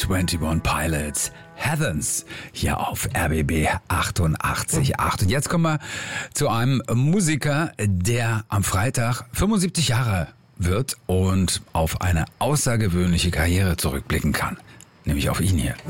21 Pilots, Heathens, hier auf RBB 88.8. Und jetzt kommen wir zu einem Musiker, der am Freitag 75 Jahre wird und auf eine außergewöhnliche Karriere zurückblicken kann. Nämlich auf ihn hier.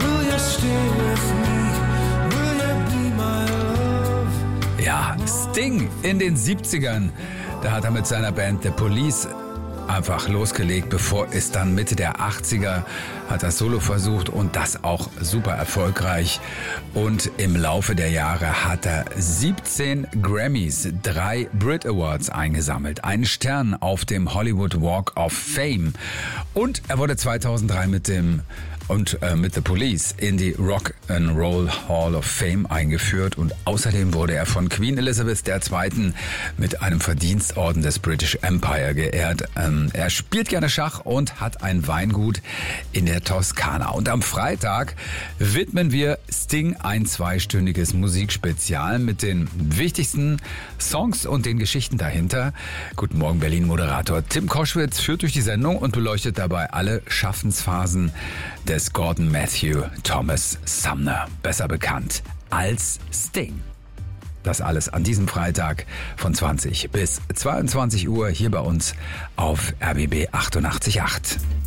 Ja, Sting in den 70ern. Da hat er mit seiner Band The Police einfach losgelegt, bevor es dann Mitte der 80er hat er Solo versucht und das auch super erfolgreich. Und im Laufe der Jahre hat er 17 Grammys, 3 Brit Awards eingesammelt, einen Stern auf dem Hollywood Walk of Fame und er wurde 2003 mit The Police in die Rock and Roll Hall of Fame eingeführt und außerdem wurde er von Queen Elizabeth II. Mit einem Verdienstorden des British Empire geehrt. Er spielt gerne Schach und hat ein Weingut in der Toskana. Und am Freitag widmen wir Sting ein 2-stündiges Musikspezial mit den wichtigsten Songs und den Geschichten dahinter. Guten Morgen Berlin-Moderator Tim Koschwitz führt durch die Sendung und beleuchtet dabei alle Schaffensphasen des Gordon Matthew Thomas Sumner, besser bekannt als Sting. Das alles an diesem Freitag von 20 bis 22 Uhr hier bei uns auf RBB 88.8.